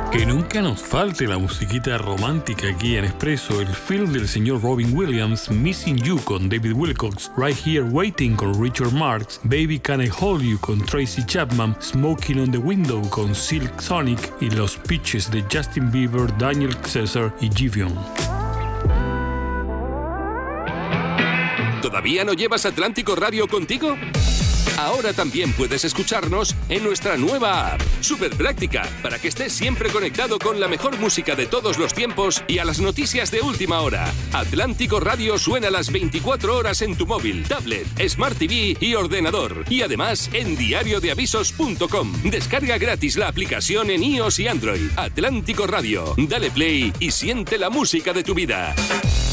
Que nunca nos falte la musiquita romántica aquí en Expreso, el film del señor Robin Williams, Missing You con David Wilcox, Right Here Waiting con Richard Marx, Baby Can I Hold You con Tracy Chapman, Smoking on the Window con Silk Sonic y Los Peaches de Justin Bieber, Daniel Caesar y Giveon. ¿Todavía no llevas Atlántico Radio contigo? Ahora también puedes escucharnos en nuestra nueva app, súper práctica, para que estés siempre conectado con la mejor música de todos los tiempos y a las noticias de última hora. Atlántico Radio suena las 24 horas en tu móvil, tablet, Smart TV y ordenador. Y además en diariodeavisos.com. Descarga gratis la aplicación en iOS y Android. Atlántico Radio. Dale play y siente la música de tu vida.